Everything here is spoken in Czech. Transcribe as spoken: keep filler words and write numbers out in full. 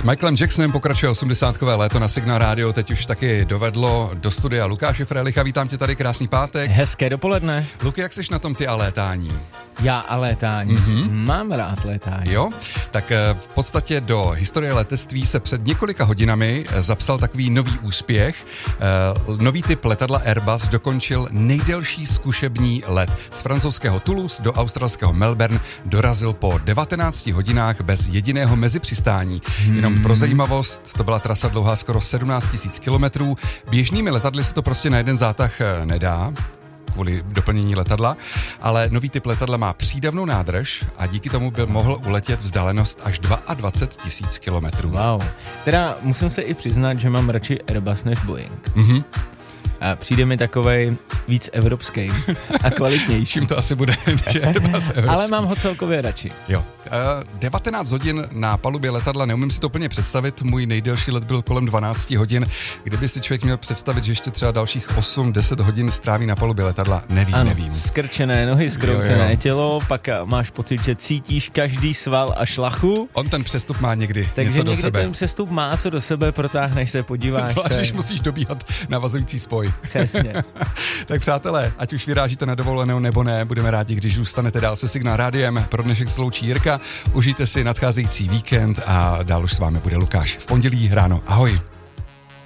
S Michaelem Jacksonem pokračuje osmdesátkové léto na Signál Radio, teď už taky dovedlo do studia Lukáše Frelicha. Vítám tě tady, krásný pátek. Hezké dopoledne. Luky, jak seš na tom ty a létání? Já a létání. Mm-hmm. Mám rád létání. Jo? Tak v podstatě do historie letectví se před několika hodinami zapsal takový nový úspěch. Nový typ letadla Airbus dokončil nejdelší zkušební let. Z francouzského Toulouse do australského Melbourne dorazil po devatenácti hodinách bez jediného mezipřistání. Hmm. Jenom pro zajímavost, to byla trasa dlouhá skoro sedmnáct tisíc kilometrů. Běžnými letadly se to prostě na jeden zátah nedá, kvůli doplnění letadla, ale nový typ letadla má přídavnou nádrž a díky tomu by mohl uletět vzdálenost až dvacet dva tisíc kilometrů. Wow. Teda musím se i přiznat, že mám radši Airbus než Boeing. Mhm. A přijde mi takovej víc evropský a kvalitnější. Čím to asi bude, že Airbus evropský. Ale mám ho celkově radši. Jo. Uh, devatenáct hodin na palubě letadla, neumím si to úplně představit, můj nejdelší let byl kolem dvanáct hodin. Kdyby si člověk měl představit, že ještě třeba dalších osm deset hodin stráví na palubě letadla, nevím, ano, nevím. Skrčené nohy, skroucené tělo, pak máš pocit, že cítíš každý sval a šlachu. On ten přestup má někdy Takže něco do sebe. Takže ten přestup má co do sebe, protáhneš se, podíváš Zvlášť, se. když musíš dobíhat navazující spoj. Přesně. Tak přátelé, ať už vyrážíte na dovolenou nebo ne, budeme rádi, když zůstanete dál se Signál Rádiem. Pro dnešek se loučí Jirka, užijte si nadcházející víkend a dál už s vámi bude Lukáš. V pondělí ráno, ahoj.